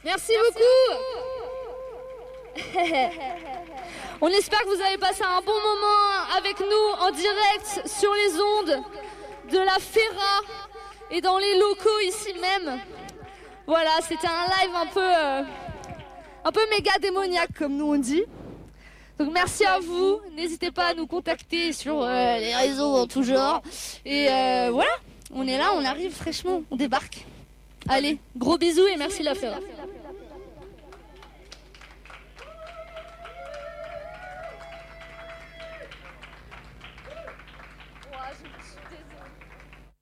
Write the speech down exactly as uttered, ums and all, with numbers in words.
Merci beaucoup. On espère que vous avez passé un bon moment avec nous en direct sur les ondes de la Ferra et dans les locaux ici même. Voilà, c'était un live un peu, euh, un peu méga démoniaque comme nous on dit. Donc merci à vous, n'hésitez pas à nous contacter sur euh, les réseaux en tout genre. Et euh, voilà, on est là, on arrive fraîchement, on débarque. Allez, gros bisous et merci la Ferra.